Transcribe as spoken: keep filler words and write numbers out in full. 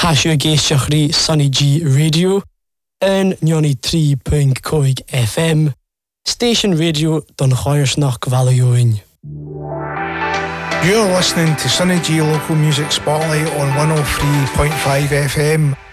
Hasio géisteach rí Sunny G Radio en Johnny three point five F M. Station Radio don Choirsnach Valioin. You're listening to Sunny G Local Music Spotlight on one oh three point five F M.